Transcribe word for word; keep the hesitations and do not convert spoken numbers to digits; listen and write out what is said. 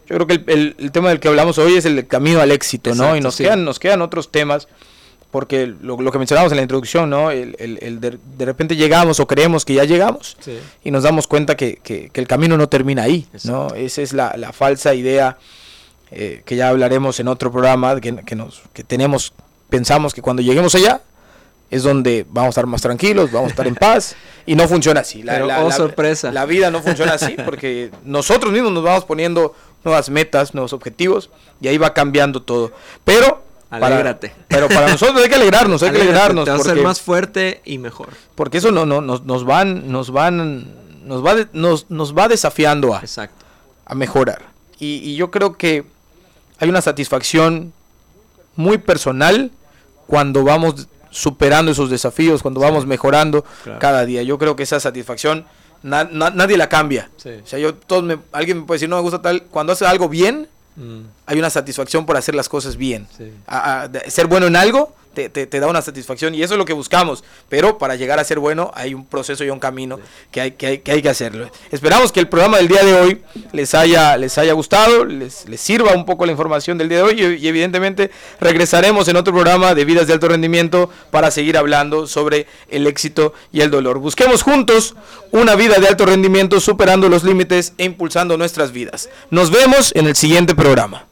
yo creo que el, el, el tema del que hablamos hoy es el camino al éxito, Exacto, ¿no? Y nos, sí. quedan, nos quedan otros temas, porque lo, lo que mencionábamos en la introducción, ¿no? El, el, el de, de repente llegamos o creemos que ya llegamos sí. y nos damos cuenta que, que, que el camino no termina ahí, Exacto. ¿no? Esa es la, la falsa idea eh, que ya hablaremos en otro programa, que, que, nos, que tenemos, pensamos que cuando lleguemos allá es donde vamos a estar más tranquilos, vamos a estar en paz, y no funciona así. La, Pero, la, oh, la, sorpresa. La vida no funciona así, porque nosotros mismos nos vamos poniendo nuevas metas, nuevos objetivos, y ahí va cambiando todo. Pero Alégrate. Para, pero para nosotros hay que alegrarnos, hay Alégrate, que alegrarnos. Te vas porque, a ser más fuerte y mejor. Porque eso no, no, nos, nos van, nos van, nos va, de, nos, nos va desafiando a, Exacto. a mejorar. Y, y yo creo que hay una satisfacción muy personal cuando vamos superando esos desafíos, cuando sí. vamos mejorando claro. cada día. Yo creo que esa satisfacción na, na, nadie la cambia. Sí. O sea, yo todos me, alguien me puede decir no me gusta tal, cuando hace algo bien, mm. hay una satisfacción por hacer las cosas bien. Sí. A, a, de, ser bueno en algo te, te, te da una satisfacción y eso es lo que buscamos. Pero para llegar a ser bueno hay un proceso y un camino sí. que, hay, que, hay, que hay que hacerlo. Esperamos que el programa del día de hoy les haya, les haya gustado, les, les sirva un poco la información del día de hoy y, y evidentemente regresaremos en otro programa de Vidas de Alto Rendimiento para seguir hablando sobre el éxito y el dolor. Busquemos juntos una vida de alto rendimiento, superando los límites e impulsando nuestras vidas. Nos vemos en el siguiente programa.